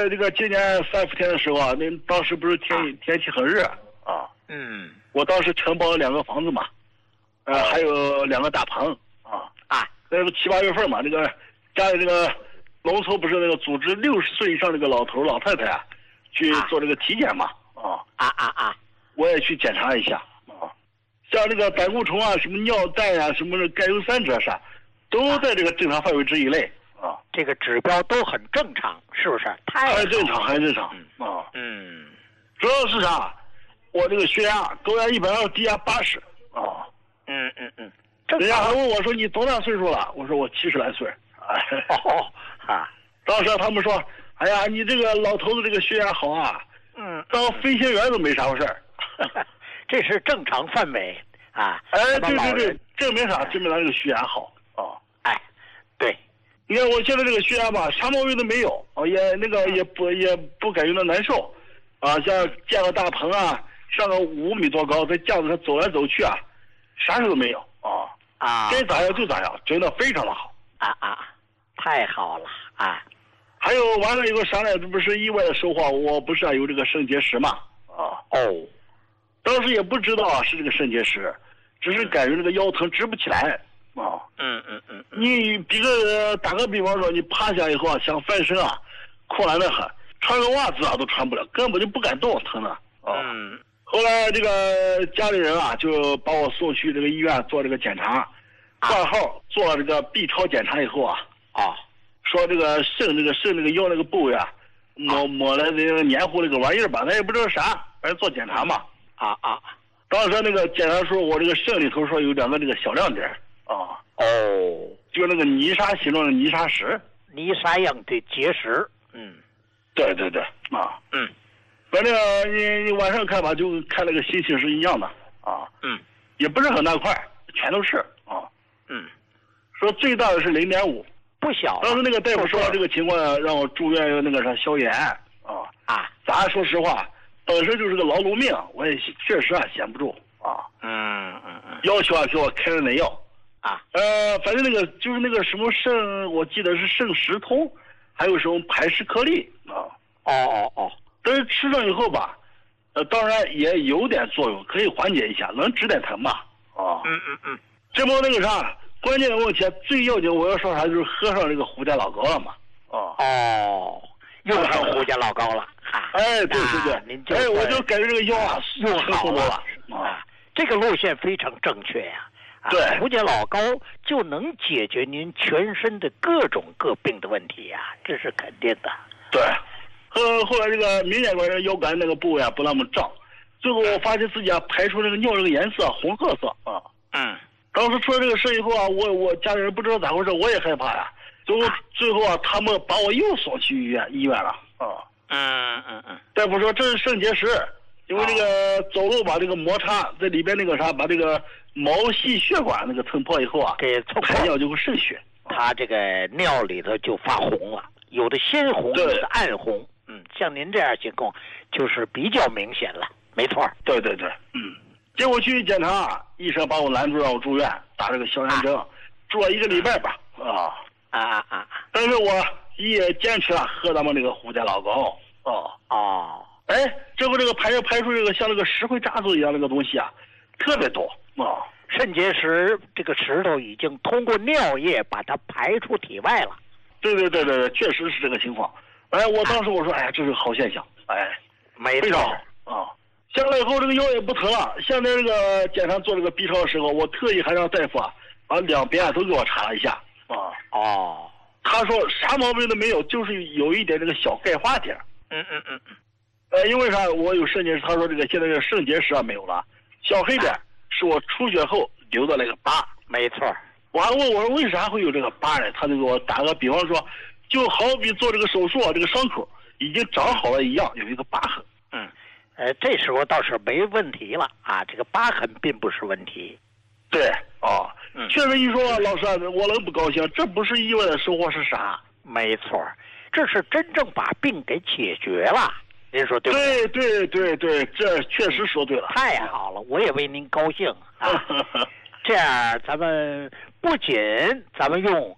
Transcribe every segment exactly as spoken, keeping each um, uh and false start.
在这个今年三伏天的时候啊，那当时不是天、啊、天气很热啊， 嗯， 我当时承包了两个房子嘛，呃，哦、还有两个大棚啊啊， 那个七八月份嘛，那个家里这个农村不是那个组织六十岁以上这个老头老太太啊，去做这个体检嘛，啊啊啊啊， 我也去检查一下啊，像这个胆固醇啊、什么尿氮啊、什么甘油三酯啥，都在这个正常范围之以内。啊， 这个指标都很正常，是不是？太还正常，还正常。嗯、啊， 嗯， 主要是啥？我这个血压高压一百二，低压八十。啊， 嗯嗯嗯。 人家还问我说：“你多大岁数了？”我说：“我七十来岁。”哎， 哦啊！ 当时他们说：“哎呀，你这个老头子这个血压好啊， 嗯， 当飞行员都没啥回事儿。” 这是正常范围啊。 哎，对对对，证明啥？证明他这个血压好啊。 哎，对。 你看我现在这个血压吧，啥毛病都没有，啊，也那个也不也不感觉到难受，啊，像建个大棚啊，上个五米多高，在架子上走来走去啊，啥事都没有啊啊， 该咋样就咋样，真的非常的好啊啊，太好了啊！ 还有完了以后啥呢？这不是意外的收获，我不是啊有这个肾结石嘛啊哦， 当时也不知道啊是这个肾结石，只是感觉这个腰疼直不起来。啊， 嗯嗯嗯， 你比个打个比方说，你趴下以后啊，想翻身啊，困难的很，穿个袜子啊都穿不了，根本就不敢动，疼的。啊， 嗯， 后来这个家里人啊，就把我送去这个医院做这个检查，挂号做了这个 B 超检查以后啊， 啊， 说这个肾这个肾这个腰那个部位啊，抹抹了这个黏糊那个玩意儿吧，咱也不知道啥，反正做检查嘛。 啊啊， 当时那个检查时候，我这个肾里头说有两个这个小亮点。啊哦， 就那个泥沙形状的泥沙石， 泥沙样的结石，嗯， 对对对，啊， 嗯， 反正你你晚上看吧，就看那个星星是一样的，啊， 嗯， 也不是很大块，全都是，啊， 嗯， 说最大的是零点五， 不小。 当时那个大夫说这个情况让我住院要那个啥消炎，啊啊， 咱说实话，本身就是个劳碌命，我也确实啊闲不住，啊， 嗯嗯嗯， 要求啊给我开了那药。 啊， 呃，反正那个就是那个什么肾，我记得是肾石通，还有什么排石颗粒啊。 哦哦哦， 但是吃上以后吧，呃，当然也有点作用，可以缓解一下，能止点疼吧？啊， 嗯嗯嗯， 这不那个啥，关键的问题最要紧，我要说啥就是喝上这个胡家老膏了嘛。啊， 哦，又上胡家老膏了哈。 哎，对对对， 您就哎，我就感觉这个腰啊用好了啊， 这个路线非常正确呀。 对， 胡家老膏就能解决您全身的各种各病的问题呀，这是肯定的。 对，后后来这个明显感觉腰杆那个部位啊不那么胀，最后我发现自己啊排出这个尿这个颜色红褐色啊。 嗯。 当时出了这个事以后啊，我我家里人不知道咋回事，我也害怕呀。最后最后啊，他们把我又送去医院医院了啊。 嗯嗯嗯。 大夫说这是肾结石，因为这个走路把这个摩擦在里边那个啥，把这个毛细血管那个蹭破以后啊， 给蹭排尿就会渗血， 它这个尿里头就发红了，有的鲜红，有的暗红。嗯，像您这样情况就是比较明显了，没错。 对对对，嗯。结果去检查，医生把我拦住让我住院，打这个消炎针，啊、住了一个礼拜吧。啊啊啊啊！ 但是我也坚持了喝咱们这个胡家老膏。哦哦， 哎，这不这个排排出这个像那个石灰渣子一样那个东西啊，特别多啊。 肾结石这个石头已经通过尿液把它排出体外了。 对对对对对，确实是这个情况。哎，我当时我说，哎呀，这是好现象，哎， 没非常好啊。下来以后这个腰也不疼了。现在这个检查做这个 B 超的时候，我特意还让大夫啊把两边都给我查了一下啊。 哦， 他说啥毛病都没有，就是有一点这个小钙化点。 嗯嗯嗯嗯。 呃，因为啥？我有肾结石，他说这个现在这个肾结石啊没有了，小黑点是我出血后留的那个疤。 没错。 我还问我说为啥会有这个疤呢？他就给我打个比方说，就好比做这个手术啊，这个伤口已经长好了一样，有一个疤痕。 嗯。呃，这时候倒是没问题了啊，这个疤痕并不是问题。 对，啊， 嗯， 确实一说老师，我能不高兴？这不是意外的收获是啥？ 没错，这是真正把病给解决了。您说对不对？对对对对，这确实说对了。 太好了，我也为您高兴啊。这样，咱们不仅咱们用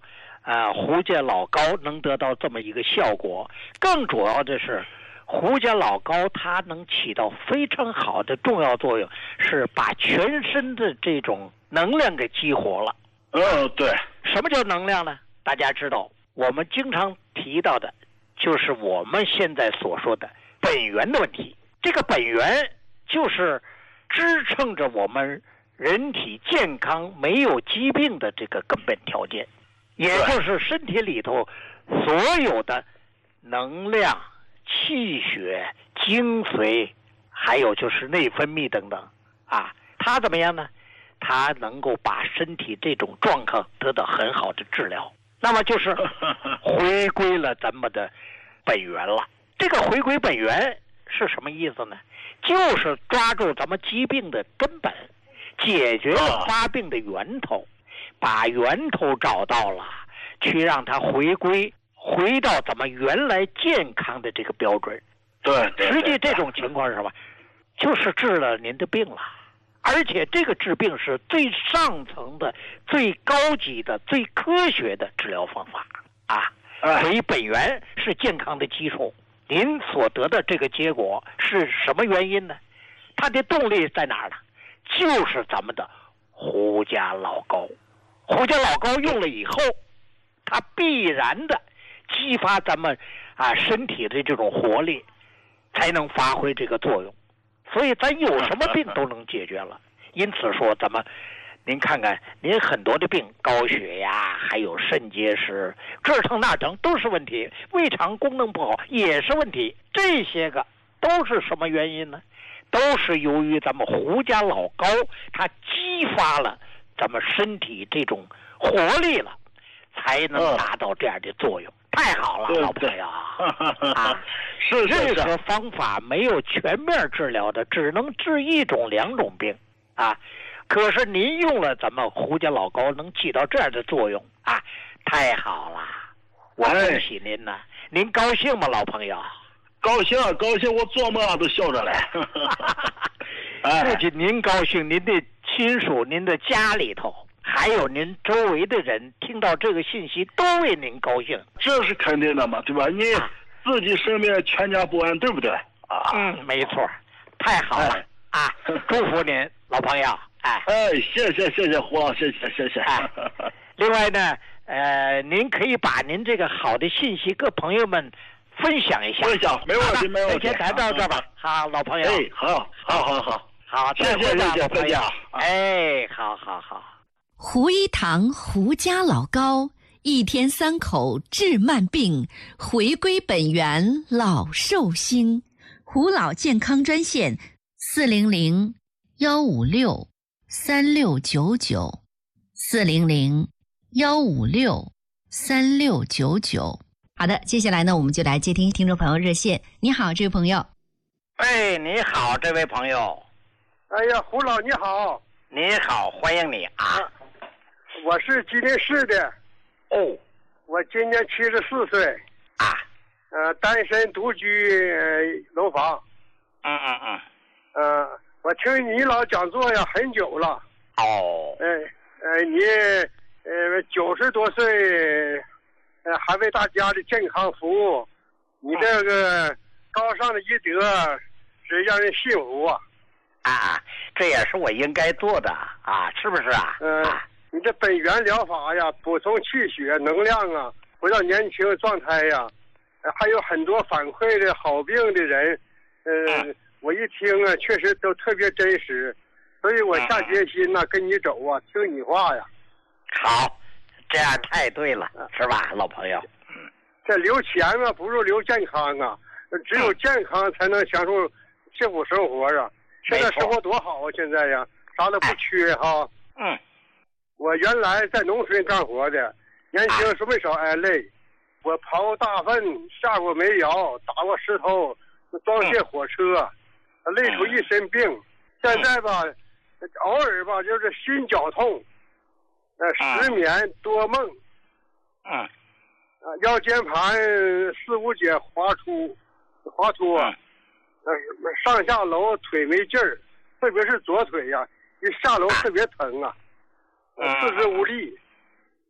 呃，胡家老膏能得到这么一个效果。更主要的是，胡家老膏它能起到非常好的重要作用，是把全身的这种能量给激活了。 嗯，对。 什么叫能量呢？大家知道，我们经常提到的，就是我们现在所说的本源的问题。这个本源就是支撑着我们人体健康、没有疾病的这个根本条件，也就是身体里头所有的能量、气血、精髓，还有就是内分泌等等啊，它怎么样呢？它能够把身体这种状况得到很好的治疗，那么就是回归了咱们的本源了。这个回归本源是什么意思呢？就是抓住咱们疾病的根本，解决了发病的源头，把源头找到了，去让它回归回到咱们原来健康的这个标准。 对，对实际这种情况是什么？就是治了您的病了。而且这个治病是最上层的、最高级的、最科学的治疗方法啊！所以本源是健康的基础。您所得的这个结果是什么原因呢？它的动力在哪儿呢？就是咱们的胡家老膏。胡家老膏用了以后，它必然的激发咱们啊身体的这种活力，才能发挥这个作用。所以咱有什么病都能解决了。因此说，咱们您看看，您很多的病，高血压，还有肾结石，这疼那疼都是问题，胃肠功能不好也是问题。这些个都是什么原因呢？都是由于咱们胡家老膏它激发了咱们身体这种活力了，才能达到这样的作用。太好了，老朋友啊！ 是任何方法没有全面治疗的，只能治一种两种病啊。可是您用了咱们胡家老膏，能起到这样的作用啊！太好了，我恭喜您呢！您高兴吗，老朋友？ 高兴，高兴，我做梦都笑着来。 不仅您高兴，您的亲属、您的家里头，还有您周围的人听到这个信息都为您高兴， 这是肯定的嘛，对吧？你自己生病，全家不安，对不对？ 啊，嗯，没错，太好了、哎、啊！祝福您，老朋友，哎， 哎，谢谢谢谢胡老师，谢谢谢谢。 哎，另外呢，呃，您可以把您这个好的信息跟朋友们分享一下。 分享，没问题，没问题。 先谈到这儿吧，好，老朋友。 哎，好，好，好，好， 好， 谢谢谢谢大家。 哎，好好好。 胡一堂胡家老膏，一天三口治慢病，回归本源老寿星。胡老健康专线：四零零幺五六三六九九，四零零幺五六三六九九。好的，接下来呢，我们就来接听听众朋友热线。你好，这位朋友。 哎，你好，这位朋友。 哎呀，胡老你好。 你好，欢迎你啊。啊我是吉林市的。 哦。 我今年七十四岁。 啊。 呃，单身独居、呃、楼房。 嗯嗯嗯。 呃，我听你老讲座呀很久了。 哦。 呃呃，你呃九十多岁。呃，还为大家的健康服务，你这个高尚的医德是让人信服啊！ 啊，这也是我应该做的啊，是不是啊？ 嗯、呃，你这本源疗法呀，补充气血能量啊，回到年轻状态呀，呃、还有很多反馈的好病的人，呃，嗯、我一听啊，确实都特别真实，所以我下决心呐、啊，跟你走啊，听你话呀。 好。这样太对了，是吧，老朋友？ 嗯，这留钱啊，不如留健康啊。只有健康才能享受幸福生活啊。现在生活多好啊，现在呀，啥都不缺哈。 嗯。 我原来在农村干活的，年轻时没少挨累。我刨大粪，下过煤窑，打过石头，装卸火车，累出一身病。现在吧，偶尔吧，就是心绞痛。呃，失眠多梦， 嗯， 啊，腰间盘四五节滑出，滑脱，呃，上下楼腿没劲儿，特别是左腿呀、啊，一下楼特别疼啊，四肢无力，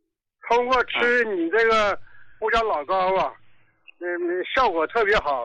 通过吃你这个胡椒老膏啊，嗯，效果特别好。